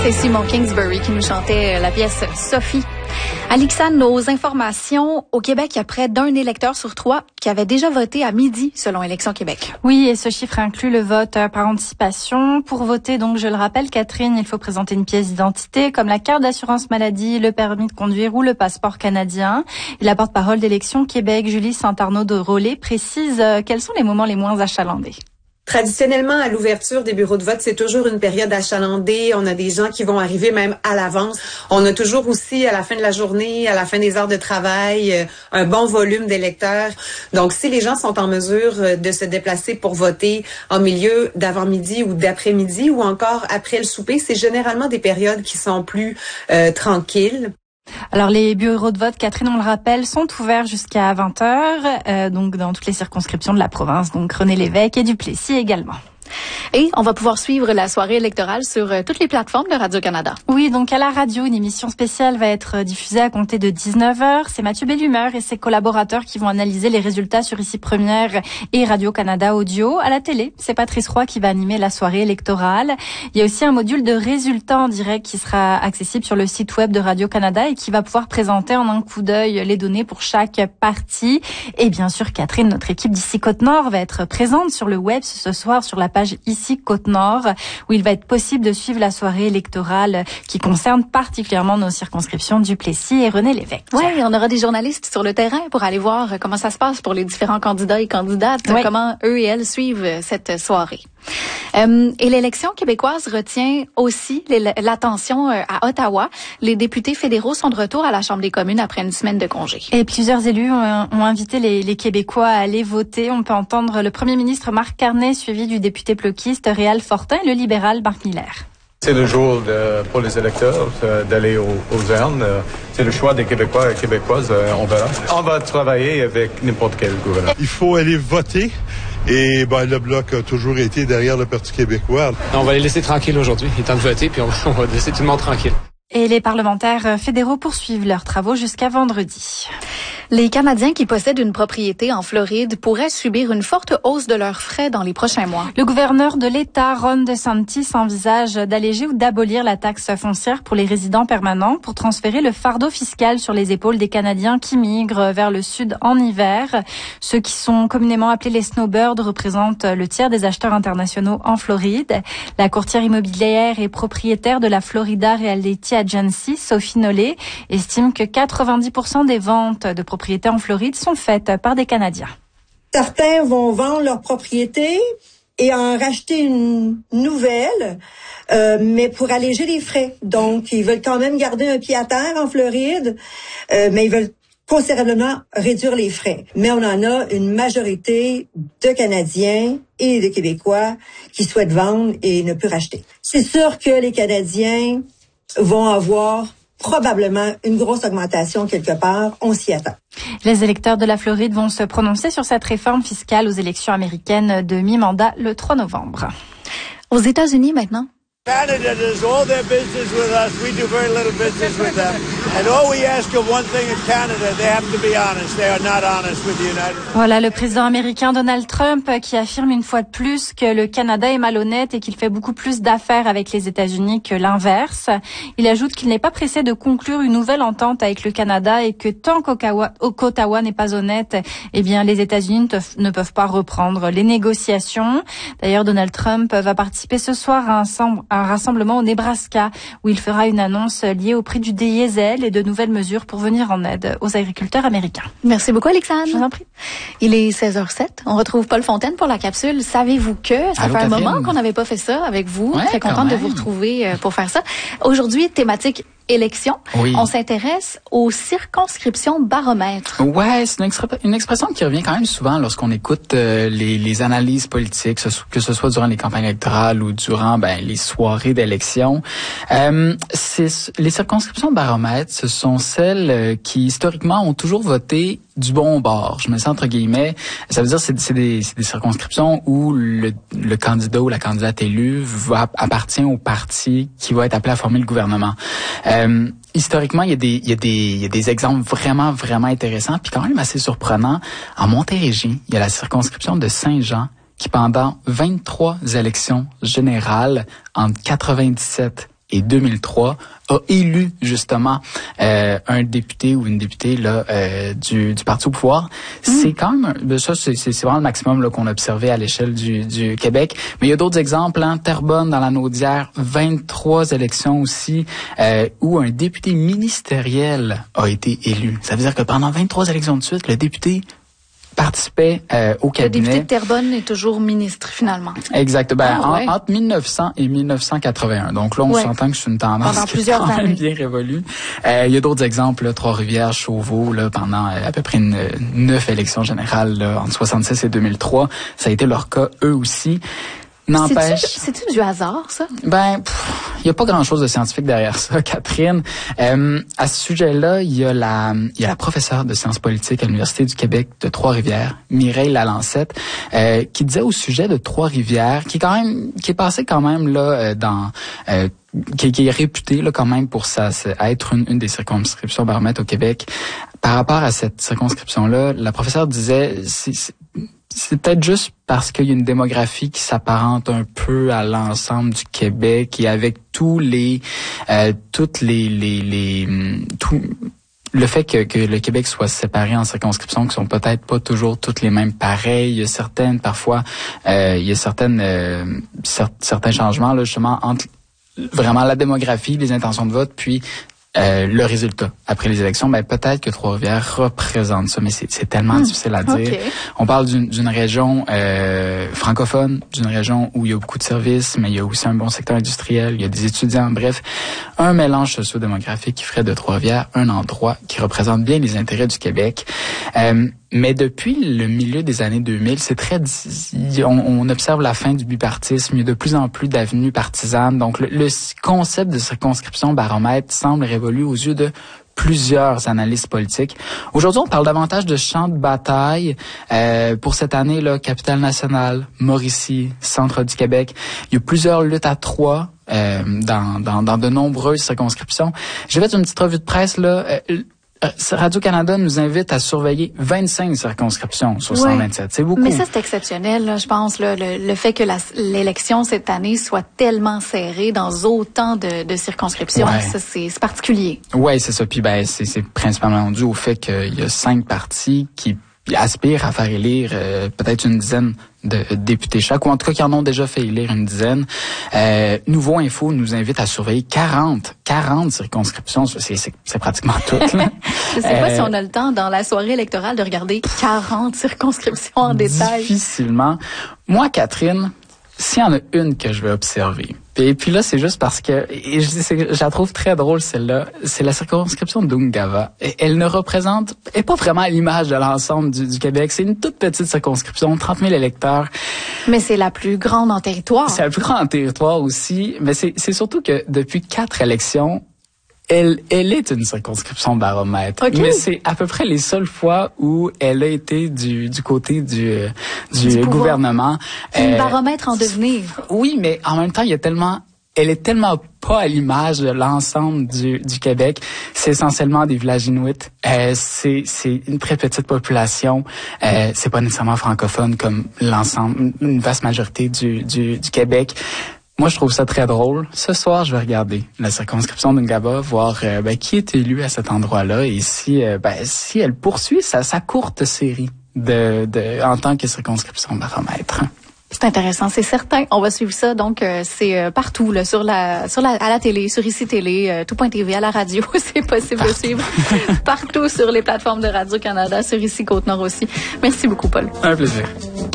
C'est Simon Kingsbury qui nous chantait la pièce Sophie. Alixane, nos informations au Québec, il y a près d'un électeur sur 3 qui avait déjà voté à midi, selon Élections Québec. Oui, et ce chiffre inclut le vote par anticipation. Pour voter, donc, je le rappelle, Catherine, il faut présenter une pièce d'identité, comme la carte d'assurance maladie, le permis de conduire ou le passeport canadien. Et la porte-parole d'Élections Québec, Julie Saint-Arnaud de Rollet, précise quels sont les moments les moins achalandés. Traditionnellement, à l'ouverture des bureaux de vote, c'est toujours une période achalandée. On a des gens qui vont arriver même à l'avance. On a toujours aussi, à la fin de la journée, à la fin des heures de travail, un bon volume d'électeurs. Donc, si les gens sont en mesure de se déplacer pour voter en milieu d'avant-midi ou d'après-midi ou encore après le souper, c'est généralement des périodes qui sont plus tranquilles. Alors, les bureaux de vote, Catherine, on le rappelle, sont ouverts jusqu'à 20h, donc dans toutes les circonscriptions de la province, donc René Lévesque et Duplessis également. Et on va pouvoir suivre la soirée électorale sur toutes les plateformes de Radio-Canada. Oui, donc à la radio, une émission spéciale va être diffusée à compter de 19h. C'est Mathieu Bellumeur et ses collaborateurs qui vont analyser les résultats sur Ici Première et Radio-Canada Audio. À la télé, c'est Patrice Roy qui va animer la soirée électorale. Il y a aussi un module de résultats en direct qui sera accessible sur le site web de Radio-Canada et qui va pouvoir présenter en un coup d'œil les données pour chaque parti. Et bien sûr, Catherine, notre équipe d'Ici Côte-Nord va être présente sur le web ce soir sur la page Ici Côte-Nord, où il va être possible de suivre la soirée électorale qui concerne particulièrement nos circonscriptions Duplessis et René Lévesque. Oui, on aura des journalistes sur le terrain pour aller voir comment ça se passe pour les différents candidats et candidates, comment eux et elles suivent cette soirée. Et l'élection québécoise retient aussi l'attention à Ottawa. Les députés fédéraux sont de retour à la Chambre des communes après une semaine de congé. Et plusieurs élus ont invité les Québécois à aller voter. On peut entendre le premier ministre Marc Carney, suivi du député bloquiste Réal Fortin et le libéral Marc Miller. C'est le jour pour les électeurs d'aller aux urnes. C'est le choix des Québécois et Québécoises. On verra. On va travailler avec n'importe quel gouvernement. Il faut aller voter. Et le Bloc a toujours été derrière le Parti québécois. On va les laisser tranquilles aujourd'hui. Il est temps de voter, puis on va laisser tout le monde tranquille. Et les parlementaires fédéraux poursuivent leurs travaux jusqu'à vendredi. Les Canadiens qui possèdent une propriété en Floride pourraient subir une forte hausse de leurs frais dans les prochains mois. Le gouverneur de l'État, Ron DeSantis, envisage d'alléger ou d'abolir la taxe foncière pour les résidents permanents pour transférer le fardeau fiscal sur les épaules des Canadiens qui migrent vers le sud en hiver. Ceux qui sont communément appelés les snowbirds représentent le tiers des acheteurs internationaux en Floride. La courtière immobilière et propriétaire de la Florida Realty Agency, Sophie Nollet, estime que 90% des ventes de propriétés en Floride sont faites par des Canadiens. Certains vont vendre leur propriété et en racheter une nouvelle, mais pour alléger les frais. Donc, ils veulent quand même garder un pied à terre en Floride, mais ils veulent considérablement réduire les frais. Mais on en a une majorité de Canadiens et de Québécois qui souhaitent vendre et ne plus racheter. C'est sûr que les Canadiens vont avoir probablement une grosse augmentation quelque part, on s'y attend. Les électeurs de la Floride vont se prononcer sur cette réforme fiscale aux élections américaines de mi-mandat le 3 novembre. Aux États-Unis maintenant. Canada does all their business with us. We do very little business with them. And all we ask of one thing in Canada, they have to be honest. They are not honest with the United States. Voilà le président américain Donald Trump qui affirme une fois de plus que le Canada est malhonnête et qu'il fait beaucoup plus d'affaires avec les États-Unis que l'inverse. Il ajoute qu'il n'est pas pressé de conclure une nouvelle entente avec le Canada et que tant qu'Ottawa n'est pas honnête, eh bien les États-Unis ne peuvent pas reprendre les négociations. D'ailleurs, Donald Trump va participer ce soir à un rassemblement au Nebraska où il fera une annonce liée au prix du diesel et de nouvelles mesures pour venir en aide aux agriculteurs américains. Merci beaucoup, Alexandre. Je vous en prie. Il est 16h07. On retrouve Paul Fontaine pour la capsule. Savez-vous que ça fait un moment qu'on n'avait pas fait ça avec vous. Ouais, très contente de vous retrouver pour faire ça. Aujourd'hui, thématique élection. Oui. On s'intéresse aux circonscriptions baromètres. Ouais, c'est une expression qui revient quand même souvent lorsqu'on écoute les analyses politiques, que ce soit durant les campagnes électorales ou durant les soirées d'élection. Les circonscriptions baromètres, ce sont celles qui historiquement ont toujours voté du bon bord. Je mets ça entre guillemets. Ça veut dire c'est des circonscriptions où le candidat ou la candidate élue appartient au parti qui va être appelé à former le gouvernement. Historiquement, il y a des exemples vraiment, vraiment intéressants puis quand même assez surprenants. En Montérégie, il y a la circonscription de Saint-Jean qui, pendant 23 élections générales entre 97 et 2003 a élu justement un député ou une députée là du parti au pouvoir. C'est quand même ça, c'est vraiment le maximum là, qu'on a observé à l'échelle du Québec. Mais il y a d'autres exemples, hein, Terrebonne dans la Naudière, 23 élections aussi où un député ministériel a été élu. Ça veut dire que pendant 23 élections de suite, le député participait au cabinet. Le député de Terrebonne est toujours ministre, finalement. Exact. Entre 1900 et 1981. Donc là, on s'entend que c'est une tendance qui est quand même bien révolue. Il y a d'autres exemples, là, Trois-Rivières, Chauveau, là, pendant à peu près 9 élections générales, là, entre 66 et 2003. Ça a été leur cas, eux aussi. N'empêche. C'est-tu du hasard, ça? Il y a pas grand-chose de scientifique derrière ça, Catherine. À ce sujet-là, il y a la professeure de sciences politiques à l'Université du Québec de Trois-Rivières, Mireille Lalancette, qui disait au sujet de Trois-Rivières, qui est passé quand même là qui est réputé là quand même pour être une des circonscriptions baromètres au Québec. Par rapport à cette circonscription-là, la professeure disait c'est peut-être juste parce qu'il y a une démographie qui s'apparente un peu à l'ensemble du Québec et avec le fait que le Québec soit séparé en circonscriptions qui sont peut-être pas toujours toutes les mêmes pareilles. Il y a certains changements là justement entre vraiment la démographie, les intentions de vote, puis le résultat après les élections. Peut-être que Trois-Rivières représente ça, mais c'est tellement difficile à dire. Okay. On parle d'une région francophone, d'une région où il y a beaucoup de services, mais il y a aussi un bon secteur industriel, il y a des étudiants, bref, un mélange socio-démographique qui ferait de Trois-Rivières un endroit qui représente bien les intérêts du Québec. Mais depuis le milieu des années 2000, on observe la fin du bipartisme. Il y a de plus en plus d'avenues partisanes. Donc, le concept de circonscription baromètre semble révolu aux yeux de plusieurs analystes politiques. Aujourd'hui, on parle davantage de champs de bataille. Pour cette année, là, Capitale-Nationale, Mauricie, Centre du Québec. Il y a plusieurs luttes à trois dans de nombreuses circonscriptions. J'ai fait une petite revue de presse là. Radio-Canada nous invite à surveiller 25 circonscriptions sur 127. C'est beaucoup. Mais ça, c'est exceptionnel, là, je pense, là, le fait que l'élection cette année soit tellement serrée dans autant de circonscriptions. Ouais. Ça, c'est particulier. Oui, c'est ça. Puis c'est principalement dû au fait qu'il y a 5 partis qui aspirent à faire élire peut-être une dizaine de députés chaque, ou en tout cas qui en ont déjà fait élire une dizaine. Nouveau Info nous invite à surveiller 40 circonscriptions. C'est pratiquement toutes. Là. Je sais pas si on a le temps dans la soirée électorale de regarder 40 circonscriptions en détail. Difficilement. Moi, Catherine, s'il y en a une que je vais observer, et puis là, c'est juste parce que, je la trouve très drôle, celle-là, c'est la circonscription d'Ungava. Elle ne représente, elle est pas vraiment à l'image de l'ensemble du Québec. C'est une toute petite circonscription, 30 000 électeurs. Mais c'est la plus grande en territoire. C'est la plus grande en territoire aussi, mais c'est surtout que depuis 4 élections, elle est une circonscription baromètre. Okay. Mais c'est à peu près les seules fois où elle a été du côté du gouvernement. Une baromètre en devenir. Oui, mais en même temps, elle est tellement pas à l'image de l'ensemble du Québec. C'est essentiellement des villages inuits. C'est une très petite population. C'est pas nécessairement francophone comme l'ensemble, une vaste majorité du Québec. Moi, je trouve ça très drôle. Ce soir, je vais regarder la circonscription d'Ungava, voir qui est élu à cet endroit-là et si elle poursuit sa courte série en tant que circonscription baromètre. C'est intéressant, c'est certain. On va suivre ça. Donc, c'est partout là, à la télé, sur ICI Télé, tout.tv, à la radio, c'est possible de suivre partout sur les plateformes de Radio-Canada, sur ICI Côte-Nord aussi. Merci beaucoup, Paul. Un plaisir.